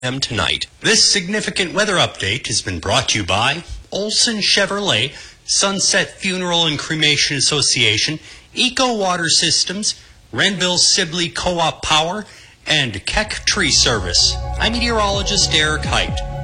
p.m. tonight. This significant weather update has been brought to you by Olson Chevrolet, Sunset Funeral and Cremation Association, Eco Water Systems, Renville Sibley Co-op Power, and Keck Tree Service. I'm meteorologist Derek Height.